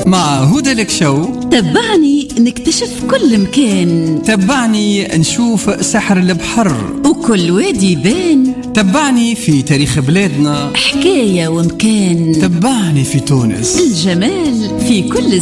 مع هدى لك شو. تبعني نكتشف كل مكان، تبعني نشوف سحر البحر وكل وادي يبان. تبعني في تاريخ بلادنا، حكاية ومكان. تبعني في تونس، الجمال في كل